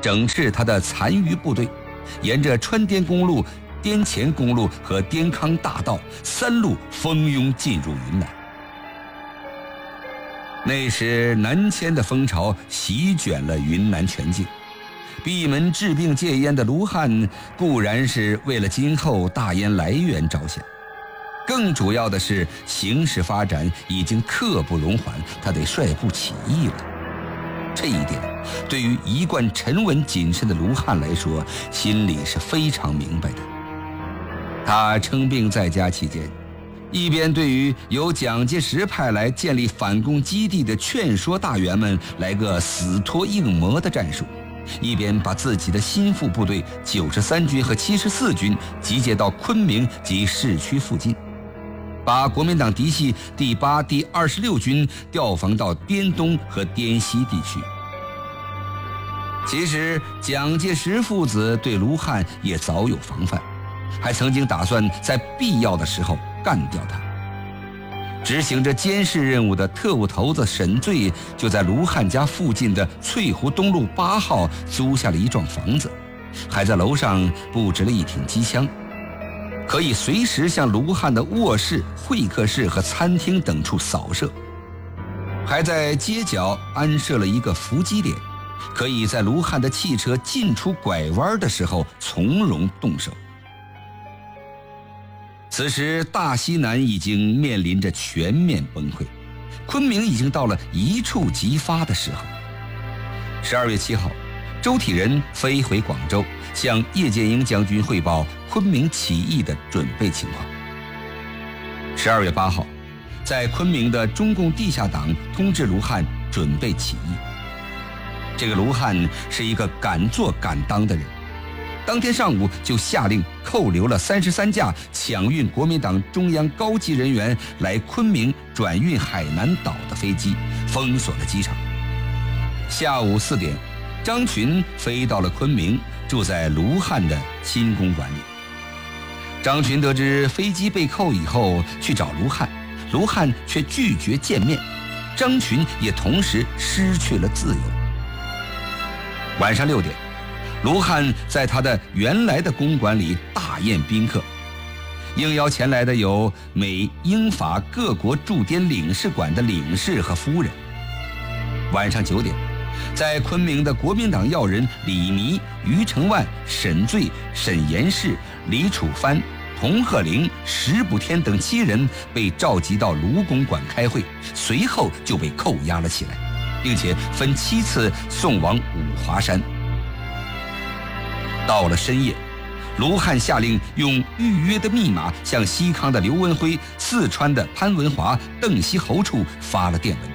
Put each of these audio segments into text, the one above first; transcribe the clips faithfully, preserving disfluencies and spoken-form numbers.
整治他的残余部队，沿着川滇公路、滇黔公路和滇康大道三路蜂拥进入云南。那时南迁的风潮席卷了云南全境，闭门治病戒烟的卢汉固然是为了今后大烟来源着想，更主要的是形势发展已经刻不容缓，他得率部起义了。这一点对于一贯沉稳谨慎的卢汉来说，心里是非常明白的。他称病在家期间，一边对于由蒋介石派来建立反共基地的劝说大员们来个死拖硬磨的战术，一边把自己的心腹部队九十三军和七十四军集结到昆明及市区附近，把国民党嫡系第八、第二十六军调防到滇东和滇西地区。其实蒋介石父子对卢汉也早有防范，还曾经打算在必要的时候干掉他。执行着监视任务的特务头子沈醉就在卢汉家附近的翠湖东路八号租下了一幢房子，还在楼上布置了一挺机枪，可以随时向卢汉的卧室、会客室和餐厅等处扫射。还在街角安设了一个伏击点，可以在卢汉的汽车进出拐弯的时候从容动手。此时大西南已经面临着全面崩溃，昆明已经到了一触即发的时候。十二月七号，周体仁飞回广州，向叶剑英将军汇报昆明起义的准备情况。十二月八号，在昆明的中共地下党通知卢汉准备起义。这个卢汉是一个敢做敢当的人，当天上午就下令扣留了三十三架抢运国民党中央高级人员来昆明转运海南岛的飞机，封锁了机场。下午四点，张群飞到了昆明，住在卢汉的亲公馆里。张群得知飞机被扣以后，去找卢汉，卢汉却拒绝见面，张群也同时失去了自由。晚上六点，卢汉在他的原来的公馆里大宴宾客，应邀前来的有美、英、法各国驻滇领事馆的领事和夫人。晚上九点，在昆明的国民党要人李弥、余承万、沈醉、沈延世、李楚藩、童鹤龄、石补天等七人被召集到卢公馆开会，随后就被扣押了起来，并且分七次送往五华山。到了深夜，卢汉下令用预约的密码向西康的刘文辉、四川的潘文华、邓锡侯处发了电文。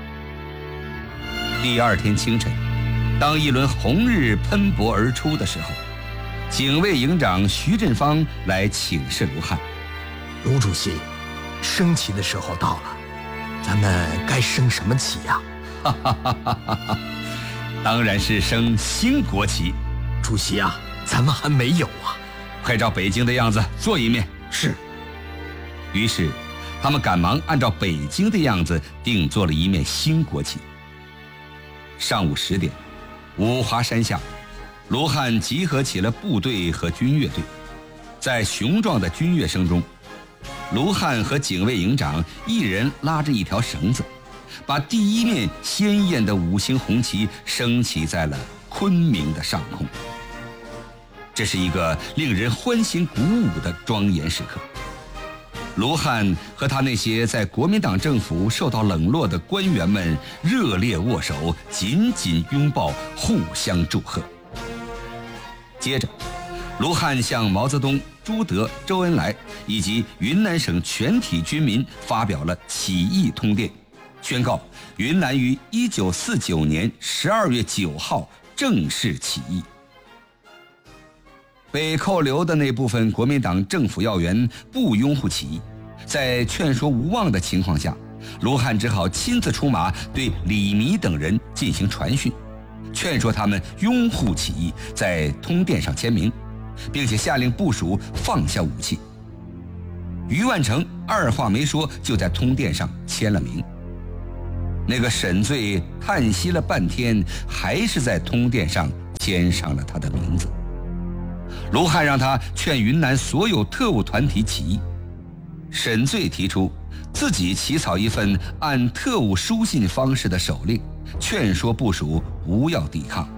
第二天清晨，当一轮红日喷薄而出的时候，警卫营长徐振芳来请示卢汉： 卢主席，升旗的时候到了，咱们该升什么旗呀？ 哈哈哈哈哈哈！当然是升新国旗。 主席啊，咱们还没有啊， 快照北京的样子做一面。 是。 于是他们赶忙按照北京的样子定做了一面新国旗。上午十点，五华山下，卢汉集合起了部队和军乐队，在雄壮的军乐声中，卢汉和警卫营长一人拉着一条绳子，把第一面鲜艳的五星红旗升起在了昆明的上空。这是一个令人欢欣鼓舞的庄严时刻。卢汉和他那些在国民党政府受到冷落的官员们热烈握手，紧紧拥抱，互相祝贺。接着，卢汉向毛泽东、朱德、周恩来以及云南省全体军民发表了起义通电，宣告云南于一九四九年十二月九号正式起义。被扣留的那部分国民党政府要员不拥护起义，在劝说无望的情况下，卢汉只好亲自出马，对李弥等人进行传讯，劝说他们拥护起义，在通电上签名，并且下令部属放下武器。余万成二话没说，就在通电上签了名。那个沈醉叹息了半天，还是在通电上签添上了他的名字。卢汉让他劝云南所有特务团体起义。沈醉提出自己起草一份按特务书信方式的手令，劝说部属不要抵抗。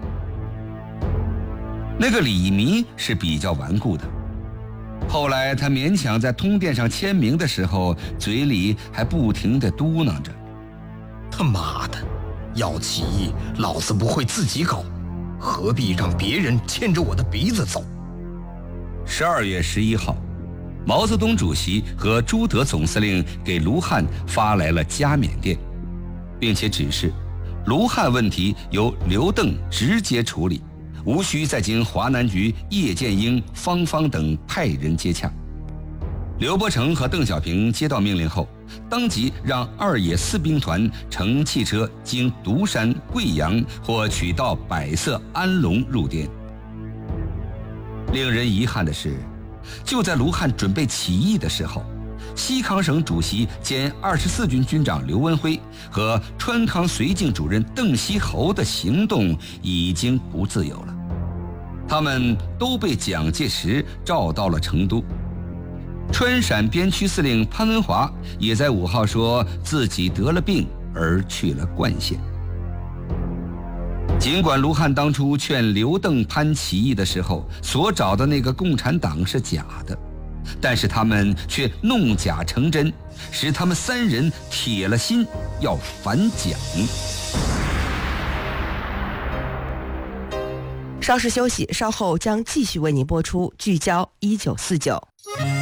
那个李弥是比较顽固的，后来他勉强在通电上签名的时候，嘴里还不停地嘟囔着： 他妈的，要起义老子不会自己搞，何必让别人牵着我的鼻子走。 十二月十一号，毛泽东主席和朱德总司令给卢汉发来了加冕电，并且指示卢汉问题由刘邓直接处理，无需再经华南局叶剑英、方方等派人接洽。刘伯承和邓小平接到命令后，当即让二野四兵团乘汽车经独山、贵阳或取道百色、安龙入滇。令人遗憾的是，就在卢汉准备起义的时候，西康省主席兼二十四军军长刘文辉和川康绥靖主任邓锡侯的行动已经不自由了，他们都被蒋介石召到了成都。川陕边区司令潘文华也在五号说自己得了病而去了灌县。尽管卢汉当初劝刘邓潘起义的时候所找的那个共产党是假的，但是他们却弄假成真，使他们三人铁了心要反蒋。 稍事休息，稍后将继续为您播出《聚焦一九四九》。